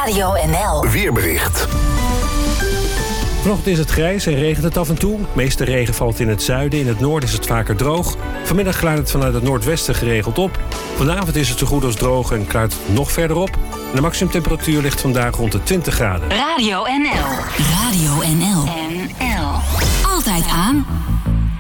Radio NL. Weerbericht. Vanochtend is het grijs en regent het af en toe. De meeste regen valt in het zuiden. In het noorden is het vaker droog. Vanmiddag klaart het vanuit het noordwesten geregeld op. Vanavond is het zo goed als droog en klaart het nog verder op. En de maximumtemperatuur ligt vandaag rond de 20 graden. Radio NL. Radio NL. NL. Altijd aan.